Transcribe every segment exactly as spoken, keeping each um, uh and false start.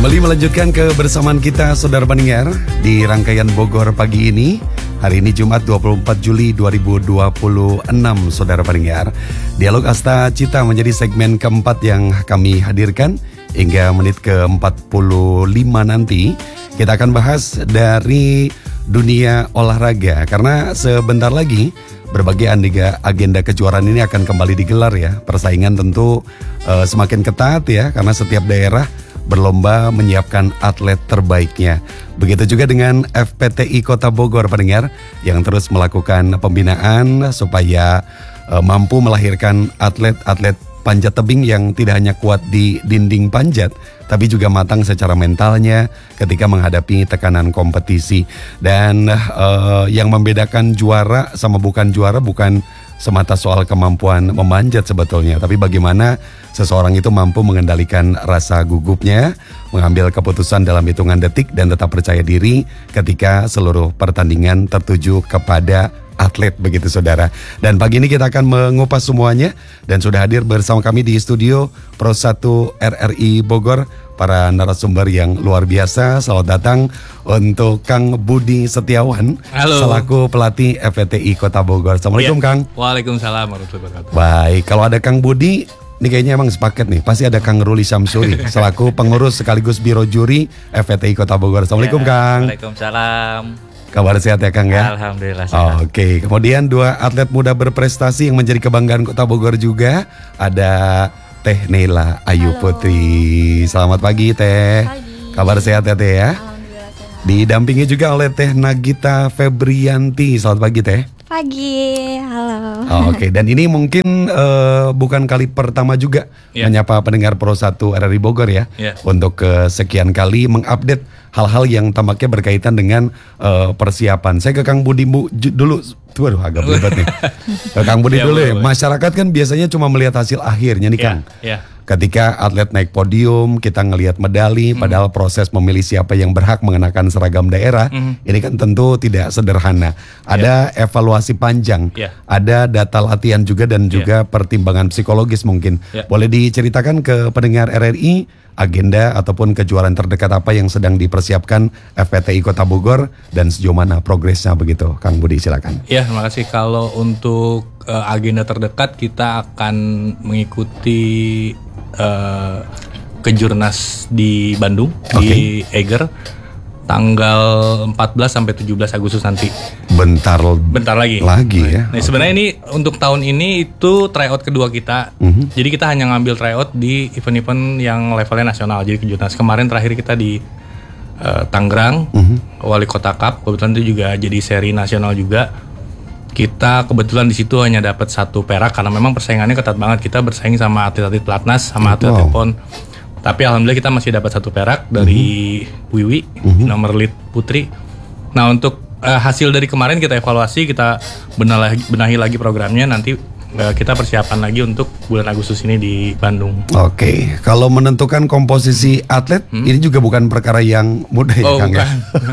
Kembali melanjutkan kebersamaan kita saudara pendengar di rangkaian Bogor pagi ini. Hari ini Jumat dua puluh empat Juli dua ribu dua puluh enam saudara pendengar. Dialog Asta Cita menjadi segmen keempat yang kami hadirkan hingga menit ke empat puluh lima nanti. Kita akan bahas dari dunia olahraga karena sebentar lagi berbagai agenda kejuaraan ini akan kembali digelar ya. Persaingan tentu uh, semakin ketat ya karena setiap daerah berlomba menyiapkan atlet terbaiknya. Begitu juga dengan F P T I Kota Bogor pendengar yang terus melakukan pembinaan supaya uh, mampu melahirkan atlet-atlet panjat tebing yang tidak hanya kuat di dinding panjat, tapi juga matang secara mentalnya ketika menghadapi tekanan kompetisi. Dan uh, yang membedakan juara sama bukan juara bukan semata soal kemampuan memanjat sebetulnya, tapi bagaimana seseorang itu mampu mengendalikan rasa gugupnya, mengambil keputusan dalam hitungan detik dan tetap percaya diri ketika seluruh pertandingan tertuju kepada atlet begitu saudara. Dan pagi ini kita akan mengupas semuanya dan sudah hadir bersama kami di studio Pro satu R R I Bogor para narasumber yang luar biasa. Selamat datang untuk Kang Budi Setiawan. Halo. Selaku pelatih F P T I Kota Bogor. Assalamualaikum ya. Kang. Waalaikumsalam warahmatullahi wabarakatuh. Baik, kalau ada Kang Budi ini kayaknya emang sepaket nih. Pasti ada Kang Ruli Syamsuri selaku pengurus sekaligus biro juri F P T I Kota Bogor. Assalamualaikum ya. Kang. Waalaikumsalam. Kabar sehat ya Kang ya? Alhamdulillah sehat. Oh, Oke, okay. Kemudian dua atlet muda berprestasi yang menjadi kebanggaan Kota Bogor juga. Ada Teh Neila Ayu Halo. Putri. Selamat pagi Teh. Pagi. Kabar sehat ya Teh ya? Alhamdulillah sehat. Didampingi juga oleh Teh Nagita Febrianti. Selamat pagi Teh. Pagi, halo. Oh, Oke, okay. Dan ini mungkin uh, bukan kali pertama juga yeah. menyapa pendengar Pro satu R R I Bogor ya. Yeah. Untuk kesekian uh, kali mengupdate hal-hal yang tampaknya berkaitan dengan uh, persiapan. Saya ke Kang Budi bu, ju, dulu. Waduh agak belibet nih. Ke Kang Budi yeah, dulu ya. Masyarakat kan biasanya cuma melihat hasil akhirnya nih yeah. Kang. Yeah. Ketika atlet naik podium, kita ngelihat medali, mm. padahal proses memilih siapa yang berhak mengenakan seragam daerah, mm. ini kan tentu tidak sederhana. Ada yeah. evaluasi panjang, yeah. ada data latihan juga dan juga yeah. pertimbangan psikologis mungkin. Yeah. Boleh diceritakan ke pendengar R R I agenda ataupun kejuaraan terdekat apa yang sedang dipersiapkan F P T I Kota Bogor dan sejauh mana progresnya begitu, Kang Budi silakan. Ya, terima kasih. Kalau untuk uh, agenda terdekat kita akan mengikuti uh, kejurnas di Bandung okay. di Eger tanggal empat belas sampai tujuh belas Agustus nanti. Bentar bentar lagi. Lagi ya. Nah, okay. sebenarnya ini untuk tahun ini itu tryout kedua kita. Mm-hmm. Jadi kita hanya ngambil tryout di event-event yang levelnya nasional. Jadi kejurnas kemarin terakhir kita di uh, Tangerang, mm-hmm. Wali Kota Cup. Kebetulan itu juga jadi seri nasional juga. Kita kebetulan di situ hanya dapat satu perak karena memang persaingannya ketat banget. Kita bersaing sama atlet-atlet Platnas, sama atlet-atlet wow. P O N. Tapi alhamdulillah kita masih dapat satu perak dari mm-hmm. Wiwi, mm-hmm. nomor lead putri. Nah untuk uh, hasil dari kemarin kita evaluasi, kita benahi, benahi lagi programnya. Nanti uh, kita persiapan lagi untuk bulan Agustus ini di Bandung. Oke, okay. Kalau menentukan komposisi atlet, hmm? ini juga bukan perkara yang mudah ya oh, Kang ya.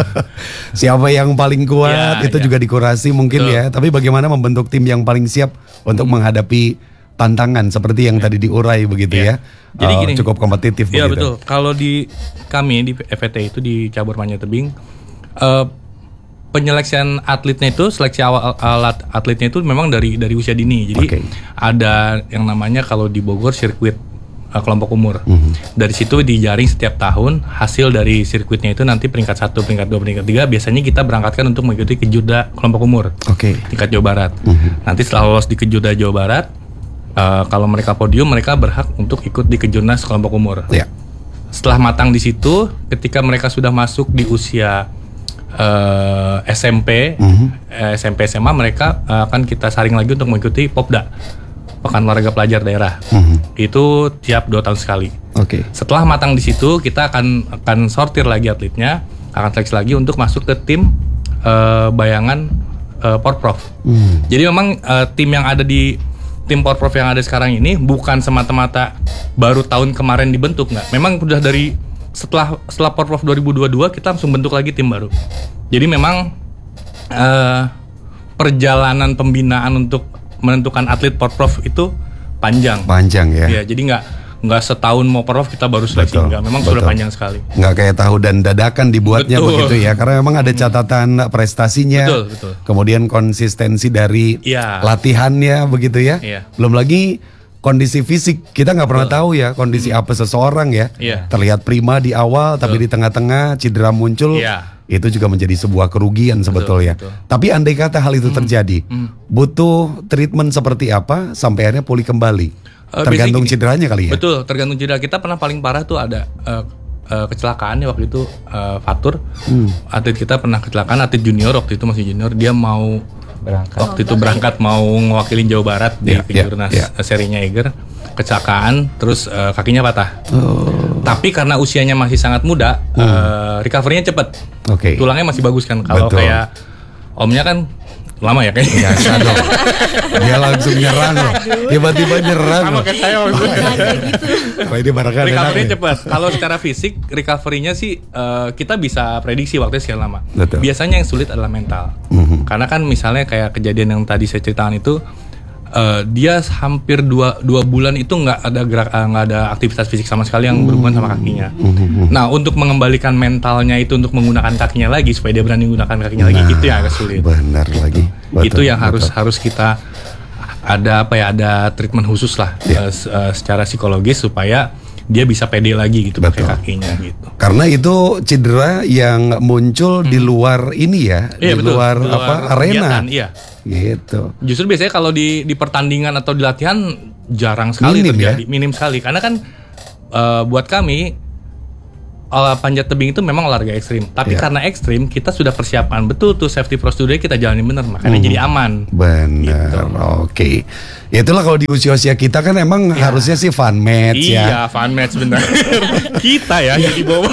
Siapa yang paling kuat, ya, itu ya. juga dikurasi mungkin Betul. ya. Tapi bagaimana membentuk tim yang paling siap untuk hmm. menghadapi tantangan seperti yang ya. tadi diurai begitu ya. ya. Jadi uh, gini, cukup kompetitif ya begitu. Betul. Kalau di kami di F P T itu di cabur panjat tebing, uh, penyeleksian atletnya itu seleksi awal alat atletnya itu memang dari dari usia dini. Jadi okay. ada yang namanya kalau di Bogor sirkuit uh, kelompok umur. Mm-hmm. Dari situ dijaring setiap tahun hasil dari sirkuitnya itu nanti peringkat satu, peringkat dua, peringkat tiga. Biasanya kita berangkatkan untuk mengikuti kejurda kelompok umur. Oke. Okay. Tingkat Jawa Barat. Mm-hmm. Nanti setelah lolos di kejurda Jawa Barat, Uh, kalau mereka podium, mereka berhak untuk ikut di kejurnas kelompok umur. Yeah. Setelah matang di situ, ketika mereka sudah masuk di usia uh, S M P, mm-hmm. uh, S M P S M A, mereka uh, akan kita saring lagi untuk mengikuti Popda, Pekan Olahraga Pelajar Daerah. Mm-hmm. Itu tiap dua tahun sekali. Okay. Setelah matang di situ, kita akan akan sortir lagi atletnya, akan seleksi lagi untuk masuk ke tim uh, bayangan uh, Porprov. Mm. Jadi memang uh, tim yang ada di tim Porprov yang ada sekarang ini bukan semata-mata baru tahun kemarin dibentuk, nggak. Memang udah dari setelah setelah Porprov dua ribu dua puluh dua kita langsung bentuk lagi tim baru. Jadi memang uh, perjalanan pembinaan untuk menentukan atlet Porprov itu panjang. Panjang ya. Ya, jadi nggak nggak setahun mau prof kita baru seleksi, Betul, nggak, memang betul. sudah panjang sekali. Nggak kayak tahu dan dadakan dibuatnya Betul. begitu ya, karena memang ada catatan prestasinya, Betul, betul. kemudian konsistensi dari Iya. latihannya begitu ya. Iya. Belum lagi kondisi fisik, kita nggak pernah tahu ya kondisi apa seseorang ya. Iya. Terlihat prima di awal, tapi di tengah-tengah cedera muncul. Iya. Itu juga menjadi sebuah kerugian sebetulnya. betul. Tapi andai kata hal itu terjadi, butuh treatment seperti apa sampai akhirnya pulih kembali? Eh, Tergantung biasanya gini, cederanya kali ya. Betul, tergantung cedera. Kita pernah paling parah tuh ada eh, eh, kecelakaan ya waktu itu, eh, Fatur. Hmm. Atlet kita pernah kecelakaan, atlet junior waktu itu masih junior, dia mau Berangkat. waktu itu berangkat mau ngewakilin Jawa Barat di Ya, ya, Kejurnas ya. serinya Eiger, kecelakaan, terus eh, kakinya patah. Oh. Tapi karena usianya masih sangat muda, eh, recovery-nya cepet. Oke. Tulangnya masih bagus kan. Kalau Betul. kayak omnya kan lama ya kayaknya. Biasa dong. Dia langsung nyerang loh. Tiba-tiba nyerang. Sama loh. kayak saya waktu itu. Wah, ini barangkali Recovery-nya enak cepat. Kalau secara fisik, recovery-nya sih eh, kita bisa prediksi waktunya sekian lama. Betul. Biasanya yang sulit adalah mental. Mhm. Karena kan misalnya kayak kejadian yang tadi saya ceritakan itu, eh, dia hampir dua, dua bulan itu nggak ada gerak, eh, nggak ada aktivitas fisik sama sekali yang berhubungan sama kakinya. Nah, untuk mengembalikan mentalnya itu untuk menggunakan kakinya lagi supaya dia berani menggunakan kakinya lagi, Nah, itu yang agak sulit. Benar lagi. Betul, itu yang harus betul. harus kita ada apa ya, ada treatment khusus lah Ya. eh, se- eh, secara psikologis supaya dia bisa pede lagi gitu pakai Betul. kakinya gitu. Karena itu cedera yang muncul di luar ini ya, Iya, di betul. luar Di luar apa arena. kegiatan, iya. Gitu. Justru biasanya kalau di di pertandingan atau di latihan jarang sekali Minim terjadi, ya? minim sekali. Karena kan eh, buat kami olah panjat tebing itu memang olahraga ekstrim. Tapi Iya. karena ekstrim kita sudah persiapan betul tuh safety prosedur kita jalani bener, makanya jadi aman. Benar. Gitu. Oke. Ya itulah kalau di usia-usia kita kan emang harusnya sih fun match ya. Iya, fun match bener. Kita ya jadi bawa.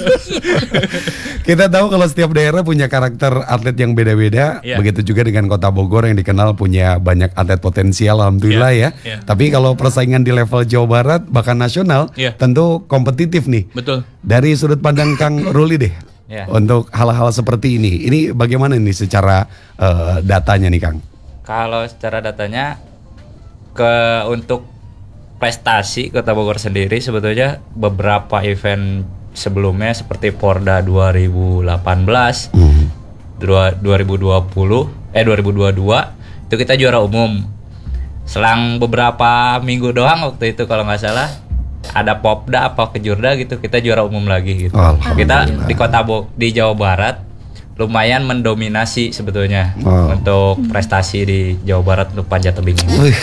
Kita tahu kalau setiap daerah punya karakter atlet yang beda-beda. Iya. Begitu juga dengan Kota Bogor yang dikenal punya banyak atlet potensial, alhamdulillah Iya, ya. iya. Tapi kalau persaingan di level Jawa Barat bahkan nasional, Iya. tentu kompetitif nih. Betul. Dari sudut pandang Kang Ruli deh, Ya. untuk hal-hal seperti ini, ini bagaimana nih secara eh, datanya nih Kang? Kalau secara datanya ke untuk prestasi Kota Bogor sendiri sebetulnya beberapa event sebelumnya seperti Porda dua ribu delapan belas, Hmm. dua- 2020 eh dua ribu dua puluh dua itu kita juara umum. Selang beberapa minggu doang waktu itu kalau nggak salah ada Popda apa Kejurda gitu kita juara umum lagi gitu. Alhamdulillah. Kita di Kota Bo- di Jawa Barat lumayan mendominasi sebetulnya Wow. untuk prestasi di Jawa Barat untuk panjat tebing ini. Wih.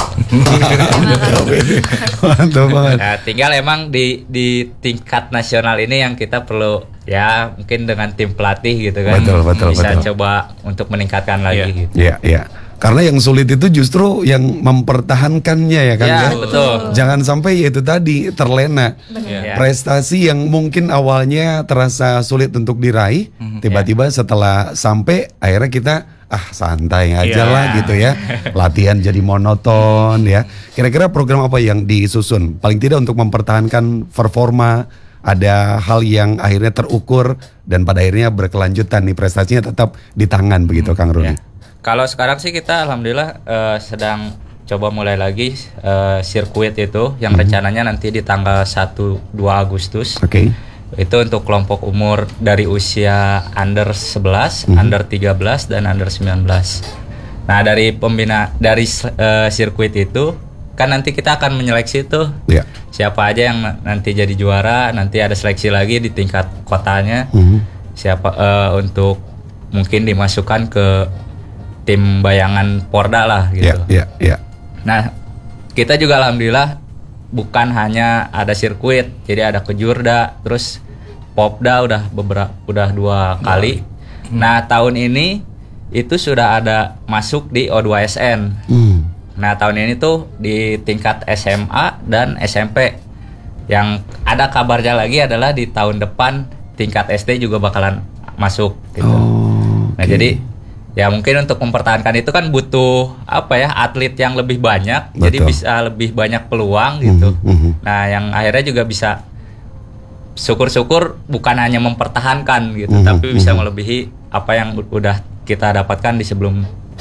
Mantap banget. Nah, tinggal emang di di tingkat nasional ini yang kita perlu ya mungkin dengan tim pelatih gitu kan Betul, betul, bisa betul. coba untuk meningkatkan lagi Iya. gitu. Ya, ya. Karena yang sulit itu justru yang mempertahankannya ya kan Ya, ya. betul. Jangan sampai ya itu tadi terlena. Ya. Prestasi yang mungkin awalnya terasa sulit untuk diraih, tiba-tiba setelah sampai akhirnya kita ah santai aja Iya. lah gitu ya. Latihan jadi monoton ya. Kira-kira program apa yang disusun? Paling tidak untuk mempertahankan performa, ada hal yang akhirnya terukur dan pada akhirnya berkelanjutan nih prestasinya tetap di tangan begitu Kang Ruli. Ya. Kalau sekarang sih kita alhamdulillah eh, sedang coba mulai lagi eh, sirkuit itu yang rencananya nanti di tanggal satu dua Agustus. Oke. Itu untuk kelompok umur dari usia under sebelas, under tiga belas dan under sembilan belas. Nah, dari pembina dari eh, sirkuit itu kan nanti kita akan menyeleksi tuh Ya. siapa aja yang na- nanti jadi juara, nanti ada seleksi lagi di tingkat kotanya. Mhm. Siapa eh, untuk mungkin dimasukkan ke tim bayangan Porda lah gitu. Ya, ya, ya. Nah, kita juga alhamdulillah bukan hanya ada sirkuit, jadi ada Kejurda, terus Popda udah beberapa udah dua kali. Nah, tahun ini itu sudah ada masuk di O dua S N. Hmm. Nah, tahun ini tuh di tingkat S M A dan S M P. Yang ada kabarnya lagi adalah di tahun depan tingkat S D juga bakalan masuk gitu. Oh, Nah, jadi ya mungkin untuk mempertahankan itu kan butuh apa ya atlet yang lebih banyak, jadi Betul. bisa lebih banyak peluang gitu. Mhm, mhm. Nah, yang akhirnya juga bisa syukur-syukur bukan hanya mempertahankan gitu, Mhm, tapi bisa mhm. melebihi apa yang u- udah kita dapatkan di sebelum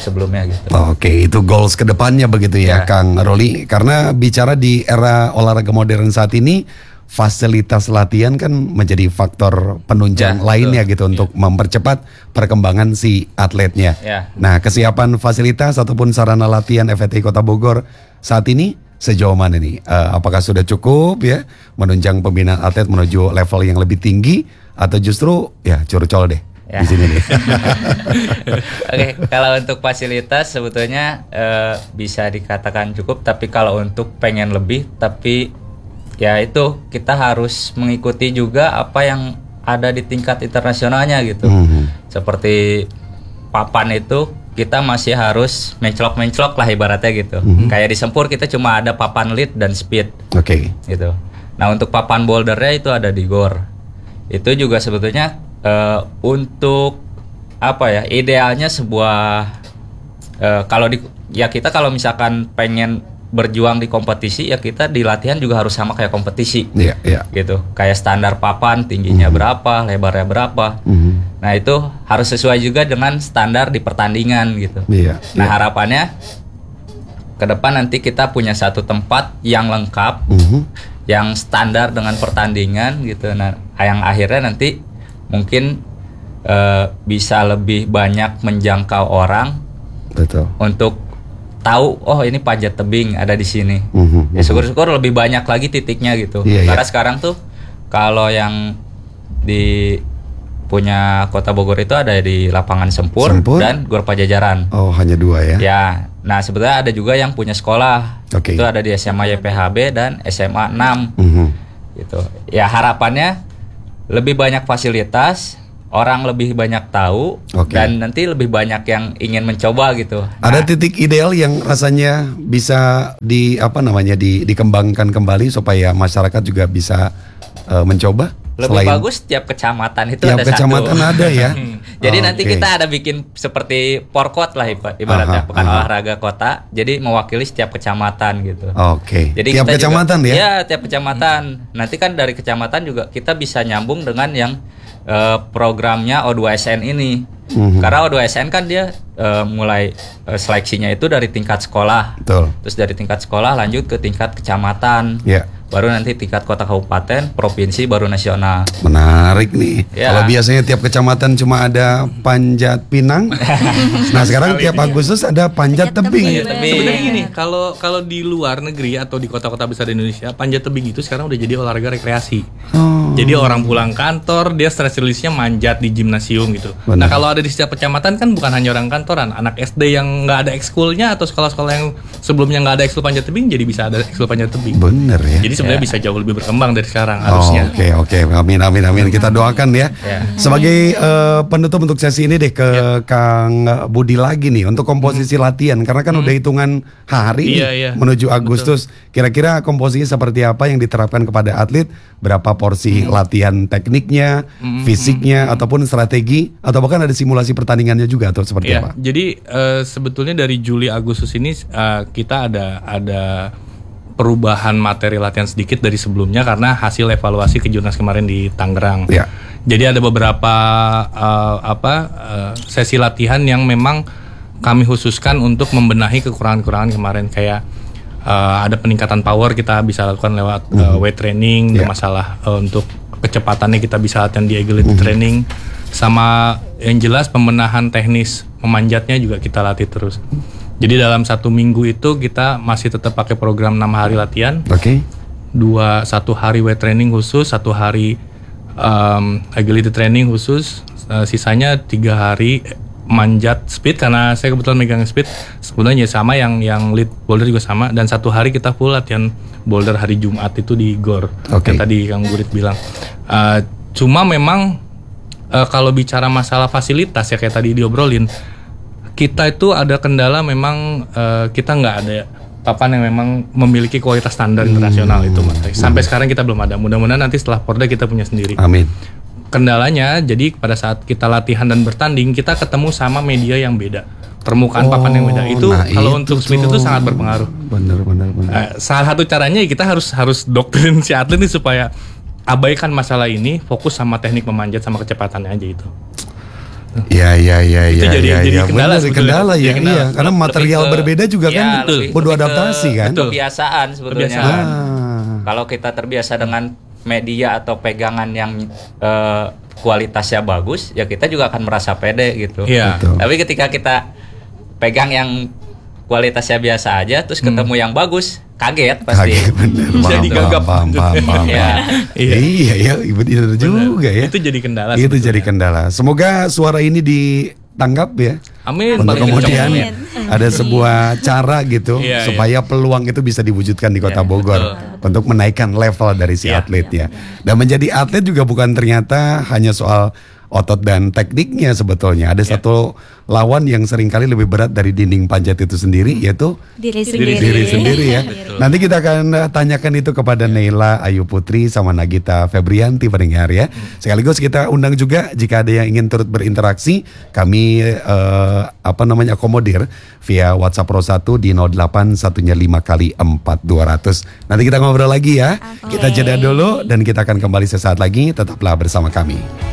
sebelumnya gitu. Oke, itu goals kedepannya begitu ya, Ya. Kang Roli. Karena bicara di era olahraga modern saat ini, fasilitas latihan kan menjadi faktor penunjang Ya, lainnya betul. gitu untuk mempercepat perkembangan si atletnya. Ya. Nah, kesiapan fasilitas ataupun sarana latihan F T I Kota Bogor saat ini sejauh mana nih? Eh, apakah sudah cukup ya menunjang pembinaan atlet menuju level yang lebih tinggi atau justru ya curcol deh Ya. di sini nih? Oke, kalau untuk fasilitas sebetulnya eh, bisa dikatakan cukup, tapi kalau untuk pengen lebih, tapi ya itu kita harus mengikuti juga apa yang ada di tingkat internasionalnya gitu. Mhm. Seperti papan itu kita masih harus menclok-menclok lah ibaratnya gitu. Mhm. Kayak di Sempur kita cuma ada papan lead dan speed Oke. gitu. Nah untuk papan bouldernya itu ada di Gor. Itu juga sebetulnya eh, untuk apa ya, idealnya sebuah eh, kalau di ya kita kalau misalkan pengen berjuang di kompetisi ya kita di latihan juga harus sama kayak kompetisi Iya, iya. gitu. Kayak standar papan tingginya berapa, lebarnya berapa. Mhm. Nah itu harus sesuai juga dengan standar di pertandingan gitu. Iya. Nah iya. harapannya ke depan nanti kita punya satu tempat yang lengkap, Mhm. yang standar dengan pertandingan gitu. Nah yang akhirnya nanti mungkin eh, bisa lebih banyak menjangkau orang Betul. untuk tahu oh ini panjat tebing ada di sini. Mhm. Ya syukur-syukur lebih banyak lagi titiknya gitu. Iya, Karena iya. sekarang tuh kalau yang di punya Kota Bogor itu ada di lapangan Sempur, Sempur. dan Gor Pajajaran. Oh, hanya dua ya? Ya, nah sebetulnya ada juga yang punya sekolah. Oke. Itu ada di S M A Y P H B dan S M A enam Mhm. gitu. Ya harapannya lebih banyak fasilitas, orang lebih banyak tahu, Oke. dan nanti lebih banyak yang ingin mencoba gitu. Ada Nah, titik ideal yang rasanya bisa di apa namanya di dikembangkan kembali supaya masyarakat juga bisa eh, mencoba. lebih Selain- bagus tiap kecamatan itu Tiap ada kecamatan satu. ada ya. Jadi Oh, nanti oke. kita ada bikin seperti porkot lah iba- ibaratnya, Aha, pekan aha. olahraga kota. Jadi mewakili setiap kecamatan gitu. Oke. Jadi Tiap kita kecamatan juga, ya? Iya, tiap kecamatan. Nanti kan dari kecamatan juga kita bisa nyambung dengan yang eh, programnya O dua S N ini. Mhm. Karena O dua S N kan dia eh, mulai eh, seleksinya itu dari tingkat sekolah. Betul. Terus dari tingkat sekolah lanjut ke tingkat kecamatan. Ya. Baru nanti tingkat kota kabupaten, provinsi, baru nasional. Menarik nih. Ya. Kalau biasanya tiap kecamatan cuma ada panjat pinang. Nah, sekarang tiap Agustus ada panjat Panjat tebing. tebing. Tebing. Sebenarnya gini, kalau kalau di luar negeri atau di kota-kota besar di Indonesia, panjat tebing itu sekarang udah jadi olahraga rekreasi. Oh. Jadi orang pulang kantor, dia stress release-nya manjat di gimnasium gitu. Benar. Nah kalau ada di setiap kecamatan kan bukan hanya orang kantoran, anak S D yang nggak ada ekskulnya atau sekolah-sekolah yang sebelumnya nggak ada ekskul panjat tebing, jadi bisa ada ekskul panjat tebing. Bener ya. Jadi sebenarnya bisa jauh lebih berkembang dari sekarang Oh, harusnya. Oke oke, amin amin amin. Kita doakan ya. Ya. Sebagai eh, penutup untuk sesi ini deh ke Kang Budi lagi nih untuk komposisi latihan karena kan udah hitungan hari Iya, nih iya. menuju Agustus. Kira-kira komposisinya seperti apa yang diterapkan kepada atlet? Berapa porsi latihan tekniknya, fisiknya ataupun strategi atau bahkan ada simulasi pertandingannya juga atau seperti Iya, apa? jadi eh, sebetulnya dari Juli Agustus ini eh, kita ada ada perubahan materi latihan sedikit dari sebelumnya karena hasil evaluasi kejurnas kemarin di Tangerang. Iya. Jadi ada beberapa eh, apa eh, sesi latihan yang memang kami khususkan untuk membenahi kekurangan-kekurangan kemarin kayak eh, ada peningkatan power kita bisa lakukan lewat eh, weight training, Iya. masalah eh, untuk kecepatannya kita bisa latihan di agility training, sama yang jelas pembenahan teknis memanjatnya juga kita latih terus. Jadi dalam satu minggu itu kita masih tetap pakai program enam hari latihan, Oke. dua satu hari weight training khusus, satu hari um, agility training khusus, uh, sisanya tiga hari manjat speed karena saya kebetulan megang speed sebenarnya sama yang yang lead boulder juga sama, dan satu hari kita full latihan boulder hari Jumat itu di Gor. Oke. Yang tadi Kang Gurit bilang. Uh, cuma memang uh, kalau bicara masalah fasilitas ya kayak tadi diobrolin, kita itu ada kendala memang uh, kita nggak ada papan yang memang memiliki kualitas standar internasional itu Mas. Sampai sekarang kita belum ada. Mudah-mudahan nanti setelah Porda kita punya sendiri. Amin. Kendalanya jadi pada saat kita latihan dan bertanding kita ketemu sama media yang beda. Permukaan papan yang beda. Itu nah kalau itu untuk speed tuh. itu sangat berpengaruh. Bener bener bener. Eh, salah satu caranya ya kita harus harus doktrin si atlet ini supaya abaikan masalah ini, fokus sama teknik memanjat sama kecepatannya aja itu. Iya iya iya Itu iya jadi- iya jadi iya. kendala Benar, sebetulnya. kendala ya Jadi kendala. iya karena Lebih material ke- berbeda juga ya, kan lebih- butuh lebih ke adaptasi kan. Betul. Kebiasaan sebetulnya. Kebiasaan. Ah. Kalau kita terbiasa dengan media atau pegangan yang eh, kualitasnya bagus, ya kita juga akan merasa pede gitu. Iya. Betul. Tapi ketika kita pegang yang kualitasnya biasa aja, terus ketemu yang bagus, kaget pasti. Kaget bener. Jadi Paham, gagap. paham, paham, paham, Iya. paham. Iya. Iya iya benar juga ya. Itu jadi kendala. Itu sebetulnya. jadi kendala. Semoga suara ini ditanggap ya. Amin. Untuk Paling kemudian kenceng. ada sebuah cara gitu Iya, supaya peluang itu bisa diwujudkan di Kota Iya, Bogor untuk menaikkan level dari si Iya. atletnya. Dan menjadi atlet juga bukan ternyata hanya soal otot dan tekniknya sebetulnya. Ada Iya. satu lawan yang seringkali lebih berat dari dinding panjat itu sendiri yaitu Diri Diri sendiri. diri sendiri ya. Betul. Nanti kita akan uh, tanyakan itu kepada Neila Ayu Putri sama Nagita Febrianti pendengar ya. Sekaligus kita undang juga jika ada yang ingin turut berinteraksi, kami uh, apa namanya akomodir via WhatsApp Pro satu di nol delapan satunya lima kali empat dua ratus. Nanti kita ngobrol lagi ya. Oke. Kita jeda dulu dan kita akan kembali sesaat lagi. Tetaplah bersama kami.